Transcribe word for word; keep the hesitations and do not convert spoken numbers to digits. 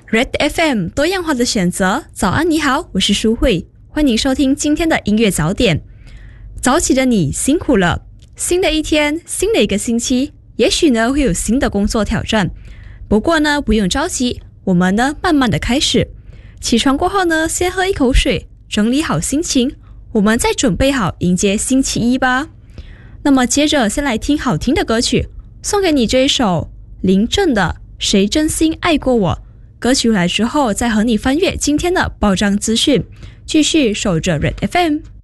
Red F M 多样化的选择，早安你好，我是舒慧，欢迎收听今天的音乐早点。早起的你辛苦了，新的一天，新的一个星期，也许呢会有新的工作挑战，不过呢不用着急，我们呢慢慢的开始。起床过后呢，先喝一口水，整理好心情，我们再准备好迎接星期一吧。那么接着先来听好听的歌曲，送给你这一首林正的《谁真心爱过我》。歌曲来之后，再和你翻阅今天的报章资讯，继续守着 Red F M。